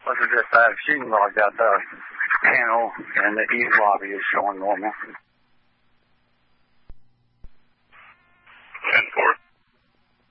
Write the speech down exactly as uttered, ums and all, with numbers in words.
Was it just I've seen like that the panel and the heat lobby is showing normal?